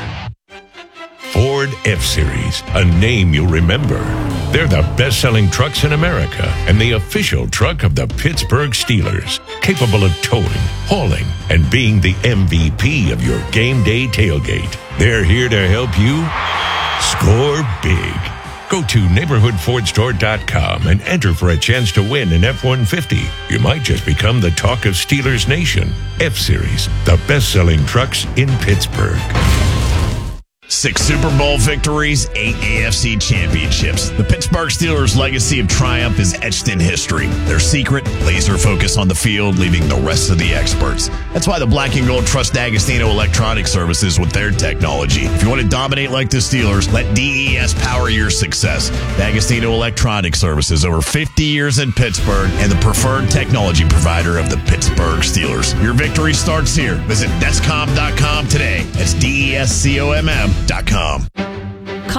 Ford F-Series, a name you'll remember. They're the best-selling trucks in America and the official truck of the Pittsburgh Steelers, capable of towing, hauling, and being the MVP of your game day tailgate. They're here to help you score big. Go to neighborhoodfordstore.com and enter for a chance to win an F-150. You might just become the talk of Steelers Nation. F-Series, the best-selling trucks in Pittsburgh. 6 Super Bowl victories, 8 AFC championships. The Pittsburgh Steelers' legacy of triumph is etched in history. Their secret, laser focus on the field, leaving the rest of the experts. That's why the Black and Gold trust D'Agostino Electronic Services with their technology. If you want to dominate like the Steelers, let DES power your success. D'Agostino Electronic Services, over 50 years in Pittsburgh, and the preferred technology provider of the Pittsburgh Steelers. Your victory starts here. Visit Descom.com today. That's DESCOMM.com.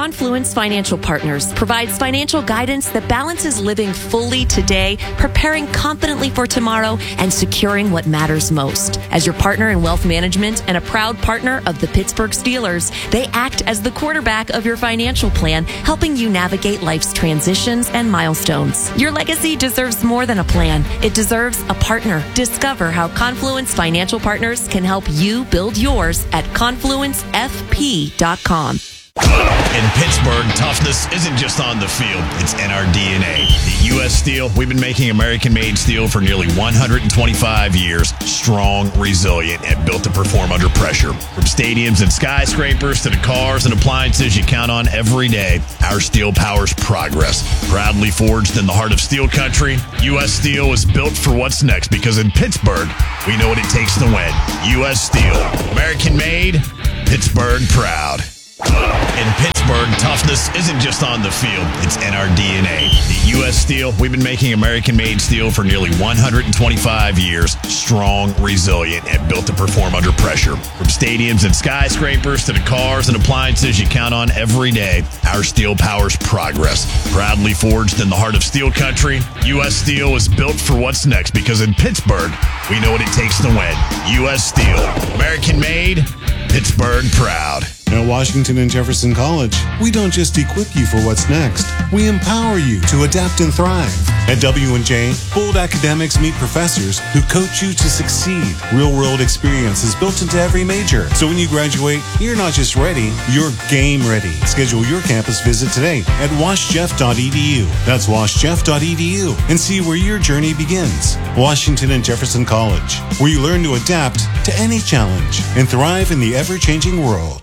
Confluence Financial Partners provides financial guidance that balances living fully today, preparing confidently for tomorrow, and securing what matters most. As your partner in wealth management and a proud partner of the Pittsburgh Steelers, they act as the quarterback of your financial plan, helping you navigate life's transitions and milestones. Your legacy deserves more than a plan. It deserves a partner. Discover how Confluence Financial Partners can help you build yours at confluencefp.com. In Pittsburgh, toughness isn't just on the field, it's in our DNA. At U.S. Steel, we've been making American-made steel for nearly 125 years. Strong, resilient, and built to perform under pressure. From stadiums and skyscrapers to the cars and appliances you count on every day, our steel powers progress. Proudly forged in the heart of steel country, U.S. Steel is built for what's next because in Pittsburgh, we know what it takes to win. U.S. Steel. American-made, Pittsburgh proud. In Pittsburgh, toughness isn't just on the field, it's in our DNA. At U.S. Steel, we've been making American-made steel for nearly 125 years. Strong, resilient, and built to perform under pressure. From stadiums and skyscrapers to the cars and appliances you count on every day, our steel powers progress. Proudly forged in the heart of steel country, U.S. Steel is built for what's next because in Pittsburgh, we know what it takes to win. U.S. Steel. American-made, Pittsburgh proud. At Washington and Jefferson College, we don't just equip you for what's next. We empower you to adapt and thrive. At W&J, bold academics meet professors who coach you to succeed. Real-world experience is built into every major. So when you graduate, you're not just ready, you're game ready. Schedule your campus visit today at washjeff.edu. That's washjeff.edu and see where your journey begins. Washington and Jefferson College, where you learn to adapt to any challenge and thrive in the ever-changing world.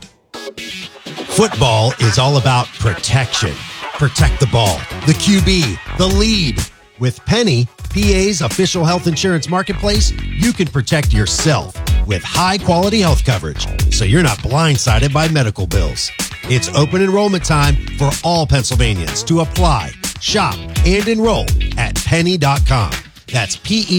Football is all about protection. Protect the ball, the QB, the lead. With Penny, PA's official health insurance marketplace, you can protect yourself with high-quality health coverage, so you're not blindsided by medical bills. It's open enrollment time for all Pennsylvanians to apply, shop, and enroll at penny.com. That's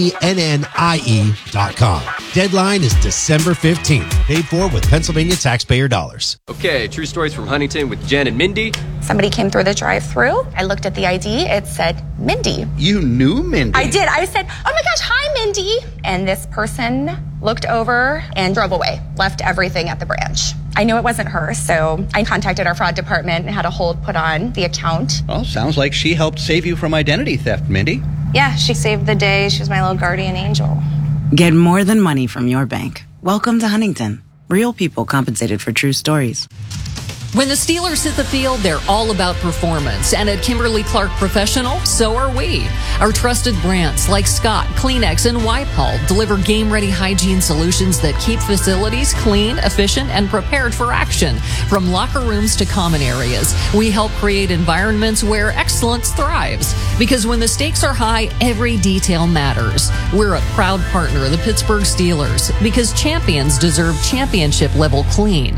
PENNIE.com. Deadline is December 15th. Paid for with Pennsylvania taxpayer dollars. Okay, true stories from Huntington with Jen and Mindy. Somebody came through the drive-thru. I looked at the ID. It said Mindy. You knew Mindy? I did. I said, oh my gosh, hi, Mindy. And this person looked over and drove away, left everything at the branch. I knew it wasn't her, so I contacted our fraud department and had a hold put on the account. Well, sounds like she helped save you from identity theft, Mindy. Yeah, she saved the day. She was my little guardian angel. Get more than money from your bank. Welcome to Huntington. Real people compensated for true stories. When the Steelers hit the field, they're all about performance. And at Kimberly-Clark Professional, so are we. Our trusted brands like Scott, Kleenex, and Wipe-All deliver game-ready hygiene solutions that keep facilities clean, efficient, and prepared for action. From locker rooms to common areas, we help create environments where excellence thrives. Because when the stakes are high, every detail matters. We're a proud partner of the Pittsburgh Steelers because champions deserve championship-level clean.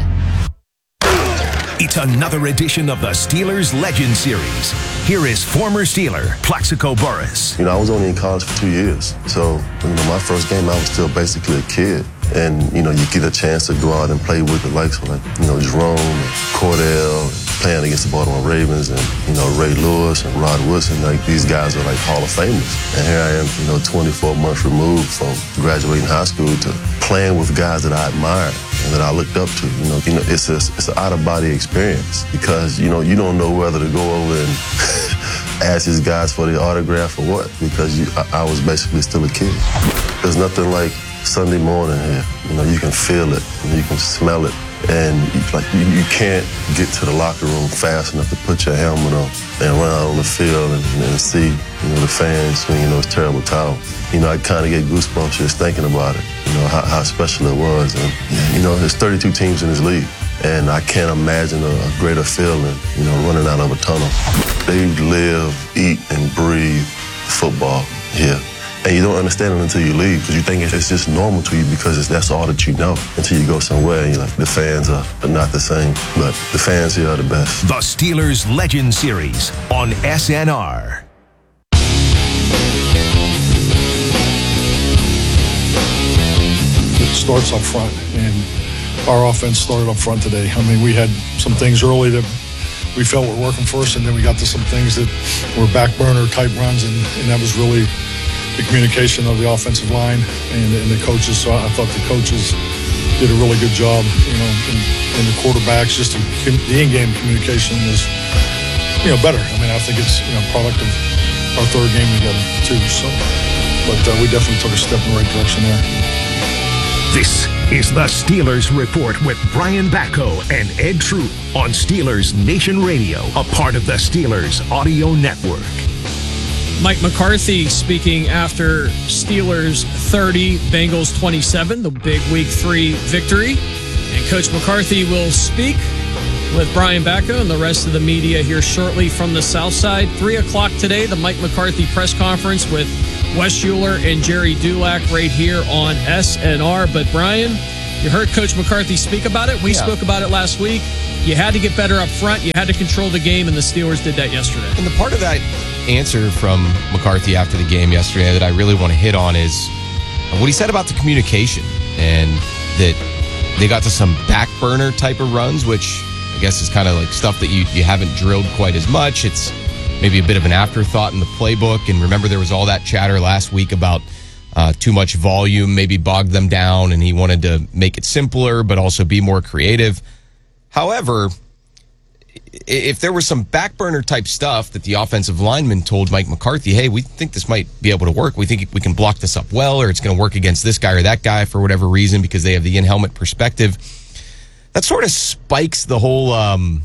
It's another edition of the Steelers Legend Series. Here is former Steeler, Plaxico Burress. I was only in college for 2 years. So, my first game, I was still basically a kid. And, you get a chance to go out and play with the likes of, Jerome and Cordell, playing against the Baltimore Ravens and, Ray Lewis and Rod Woodson. These guys are like Hall of Famers. And here I am, 24 months removed from graduating high school to playing with guys that I admired and that I looked up to. It's an out-of-body experience because, you don't know whether to go over and ask these guys for the autograph or what because I was basically still a kid. There's nothing like Sunday morning here. You can feel it, you can smell it, and you can't get to the locker room fast enough to put your helmet on and run out on the field and see the fans swinging those terrible towels. I kind of get goosebumps just thinking about it. How special it was, and there's 32 teams in this league, and I can't imagine a greater feeling, running out of a tunnel. They live, eat, and breathe football here. And you don't understand it until you leave because you think it's just normal to you because that's all that you know until you go somewhere and you're like, the fans are not the same, but the fans here are the best. The Steelers Legend Series on SNR. It starts up front, and our offense started up front today. We had some things early that we felt were working for us, and then we got to some things that were back burner type runs, and that was really the communication of the offensive line and the coaches. So I thought the coaches did a really good job, and the quarterbacks, just the in-game communication was, better. I mean, I think it's, product of our third game together too. So, but we definitely took a step in the right direction there. This is the Steelers Report with Brian Batko and Ed Troop on Steelers Nation Radio, a part of the Steelers Audio Network. Mike McCarthy speaking after Steelers 30, Bengals 27, the big Week 3 victory. And Coach McCarthy will speak with Brian Batko and the rest of the media here shortly from the South Side. 3 o'clock today, the Mike McCarthy press conference with Wes Euler and Jerry Dulac right here on SNR. But Brian, you heard Coach McCarthy speak about it. We spoke about it last week. You had to get better up front. You had to control the game, and the Steelers did that yesterday. And the part of that answer from McCarthy after the game yesterday that I really want to hit on is what he said about the communication, and that they got to some back burner type of runs, which I guess is kind of like stuff that you haven't drilled quite as much. It's maybe a bit of an afterthought in the playbook. And remember, there was all that chatter last week about too much volume maybe bogged them down, and he wanted to make it simpler but also be more creative. However, if there was some back burner type stuff that the offensive lineman told Mike McCarthy, hey, we think this might be able to work. We think we can block this up well, or it's going to work against this guy or that guy for whatever reason because they have the in-helmet perspective. That sort of spikes the whole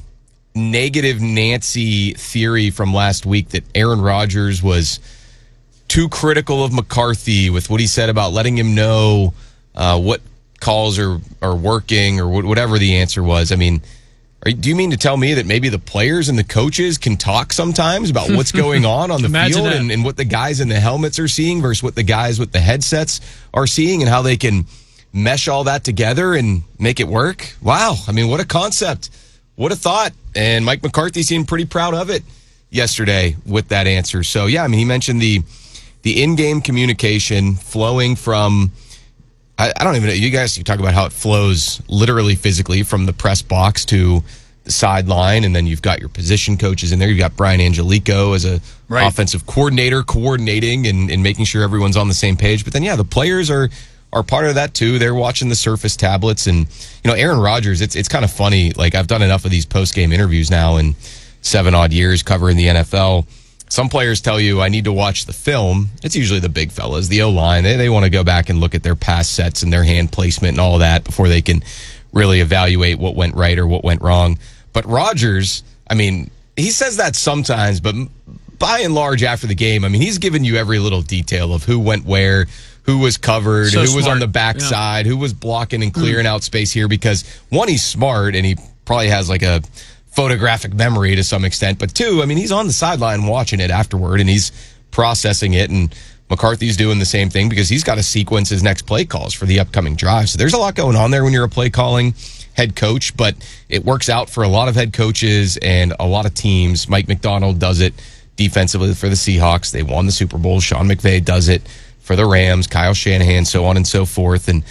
negative Nancy theory from last week that Aaron Rodgers was too critical of McCarthy with what he said about letting him know what calls are working or whatever the answer was. I mean, do you mean to tell me that maybe the players and the coaches can talk sometimes about what's going on the field and what the guys in the helmets are seeing versus what the guys with the headsets are seeing, and how they can mesh all that together and make it work? Wow. I mean, what a concept. What a thought. And Mike McCarthy seemed pretty proud of it yesterday with that answer. So, yeah, I mean, he mentioned the in-game communication flowing from, I don't even know, you talk about how it flows literally physically from the press box to the sideline, and then you've got your position coaches in there. You've got Brian Angelico as a offensive coordinator coordinating and making sure everyone's on the same page. But then, yeah, the players are part of that too. They're watching the Surface tablets, and Aaron Rodgers. It's kind of funny. Like, I've done enough of these post-game interviews now in 7 odd years covering the NFL. Some players tell you I need to watch the film. It's usually the big fellas, the O-line. They want to go back and look at their pass sets and their hand placement and all of that before they can really evaluate what went right or what went wrong. But Rodgers, I mean, he says that sometimes, but by and large after the game, I mean, he's given you every little detail of who went where, who was covered, who was on the backside, who was blocking and clearing out space here, because one, he's smart and he probably has like a photographic memory to some extent, but two, I mean, he's on the sideline watching it afterward and he's processing it, and McCarthy's doing the same thing because he's got to sequence his next play calls for the upcoming drive. So there's a lot going on there when you're a play calling head coach, but it works out for a lot of head coaches and a lot of teams. Mike McDonald does it defensively for the Seahawks. They won the Super Bowl. Sean McVay does it for the Rams, Kyle Shanahan, so on and so forth. And,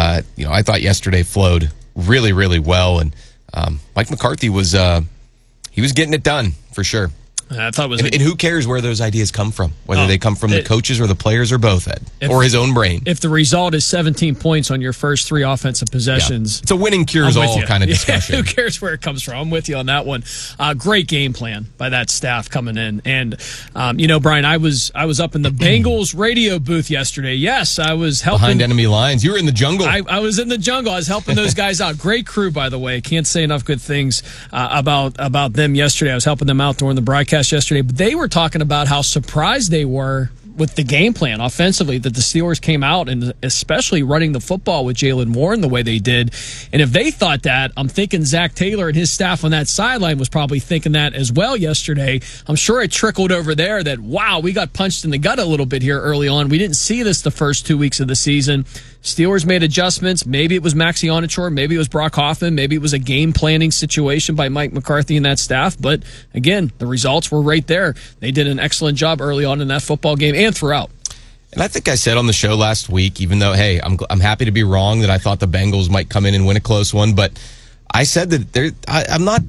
I thought yesterday flowed really, really well. And Mike McCarthy was he was getting it done for sure. I thought it was, and who cares where those ideas come from, whether they come from the coaches or the players or both, Ed, or his own brain. If the result is 17 points on your first 3 offensive possessions, it's a winning cures all kind of discussion. Who cares where it comes from? I'm with you on that one. Great game plan by that staff coming in, and Brian, I was up in the Bengals radio booth yesterday. Yes, I was helping behind enemy lines. You were in the jungle. I was in the jungle. I was helping those guys out. Great crew, by the way. Can't say enough good things about them yesterday. I was helping them out during the broadcast yesterday, but they were talking about how surprised they were with the game plan offensively that the Steelers came out, and especially running the football with Jaylen Warren the way they did. And if they thought that, I'm thinking Zach Taylor and his staff on that sideline was probably thinking that as well yesterday. I'm sure it trickled over there that, wow, we got punched in the gut a little bit here early on. We didn't see this the first 2 weeks of the season. Steelers made adjustments. Maybe it was Maxi Onachor. Maybe it was Brock Hoffman. Maybe it was a game planning situation by Mike McCarthy and that staff. But again, the results were right there. They did an excellent job early on in that football game and throughout. And I think I said on the show last week, even though, hey, I'm happy to be wrong that I thought the Bengals might come in and win a close one, but I said that I'm not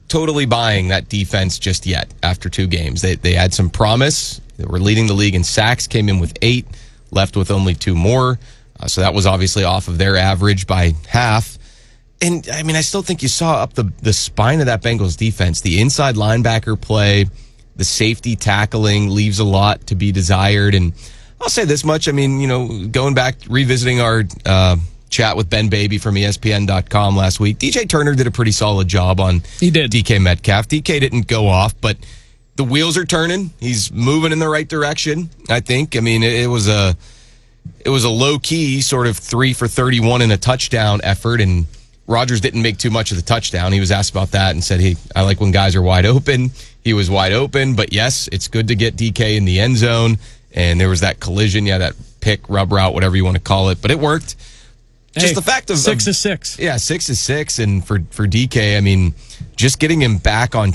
totally buying that defense just yet after 2 games. They had some promise. They were leading the league in sacks, came in with 8, left with only 2 more. So that was obviously off of their average by half. And, I mean, I still think you saw up the spine of that Bengals defense. The inside linebacker play, the safety tackling leaves a lot to be desired. And I'll say this much. I mean, you know, going back, revisiting our chat with Ben Baby from ESPN.com last week, DJ Turner did a pretty solid job on DK Metcalf. DK didn't go off, but the wheels are turning. He's moving in the right direction, I think. I mean, it was a low-key sort of 3 for 31 in a touchdown effort, and Rodgers didn't make too much of the touchdown. He was asked about that and said, hey, I like when guys are wide open. He was wide open, but yes, it's good to get DK in the end zone. And there was that collision, that pick, rub route, whatever you want to call it, but it worked. Just the fact of 6 is 6. Yeah, 6 is 6. And for DK, I mean, just getting him back on